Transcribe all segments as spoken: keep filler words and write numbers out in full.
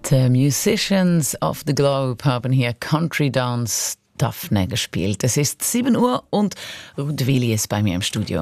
The Musicians of the Globe haben hier Country Dance Daphne gespielt. Es ist sieben Uhr und Ruth Willi ist bei mir im Studio.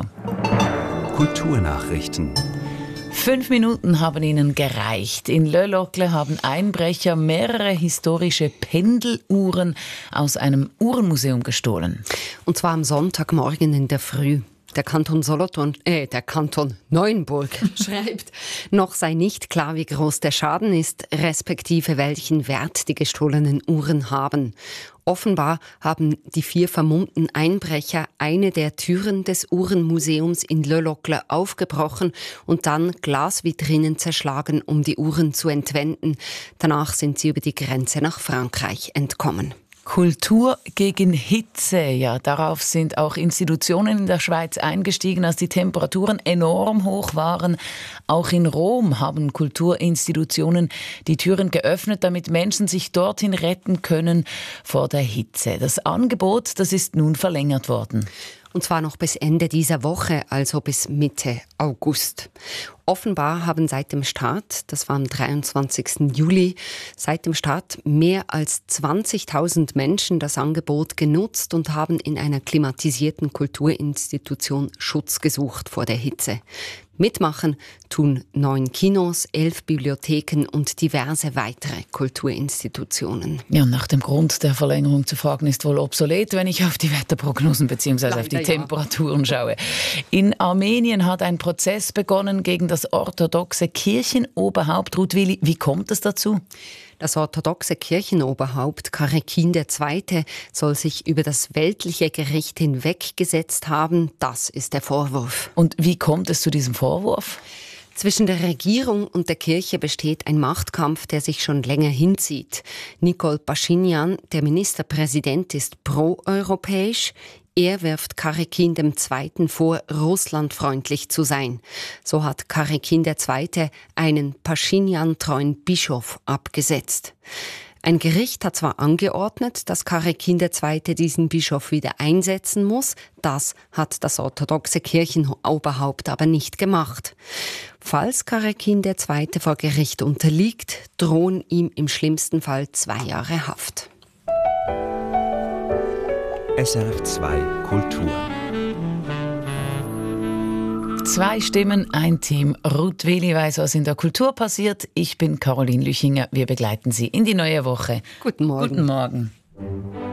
Kulturnachrichten. Fünf Minuten haben ihnen gereicht. In Le Locle haben Einbrecher mehrere historische Pendeluhren aus einem Uhrenmuseum gestohlen. Und zwar am Sonntagmorgen in der Früh. Der Kanton Solothurn, äh, der Kanton Neuenburg schreibt, noch sei nicht klar, wie groß der Schaden ist, respektive welchen Wert die gestohlenen Uhren haben. Offenbar haben die vier vermummten Einbrecher eine der Türen des Uhrenmuseums in Le Locle aufgebrochen und dann Glasvitrinen zerschlagen, um die Uhren zu entwenden. Danach sind sie über die Grenze nach Frankreich entkommen. Kultur gegen Hitze, ja, darauf sind auch Institutionen in der Schweiz eingestiegen, als die Temperaturen enorm hoch waren. Auch in Rom haben Kulturinstitutionen die Türen geöffnet, damit Menschen sich dorthin retten können vor der Hitze. Das Angebot, das ist nun verlängert worden. Und zwar noch bis Ende dieser Woche, also bis Mitte August. Offenbar haben seit dem Start, das war am dreiundzwanzigsten Juli, seit dem Start mehr als zwanzigtausend Menschen das Angebot genutzt und haben in einer klimatisierten Kulturinstitution Schutz gesucht vor der Hitze. Mitmachen tun neun Kinos, elf Bibliotheken und diverse weitere Kulturinstitutionen. Ja, nach dem Grund der Verlängerung zu fragen ist wohl obsolet, wenn ich auf die Wetterprognosen bzw. auf die ja. Temperaturen schaue. In Armenien hat ein Prozess begonnen gegen das orthodoxe Kirchenoberhaupt. Ruth Willi, wie kommt es dazu? Das orthodoxe Kirchenoberhaupt Karekin der Zweite soll sich über das weltliche Gericht hinweggesetzt haben. Das ist der Vorwurf. Und wie kommt es zu diesem Vorwurf? Zwischen der Regierung und der Kirche besteht ein Machtkampf, der sich schon länger hinzieht. Nikol Paschinjan, der Ministerpräsident, ist proeuropäisch. Er wirft Karekin der Zweite vor, russlandfreundlich zu sein. So hat Karekin der Zweite einen Paschinjan-treuen Bischof abgesetzt. Ein Gericht hat zwar angeordnet, dass Karekin der Zweite diesen Bischof wieder einsetzen muss, das hat das orthodoxe Kirchenoberhaupt aber nicht gemacht. Falls Karekin der Zweite vor Gericht unterliegt, drohen ihm im schlimmsten Fall zwei Jahre Haft. S R F zwei Kultur. Zwei Stimmen, ein Team. Ruth Willi weiß, was in der Kultur passiert. Ich bin Caroline Lüchinger. Wir begleiten Sie in die neue Woche. Guten Morgen. Guten Morgen.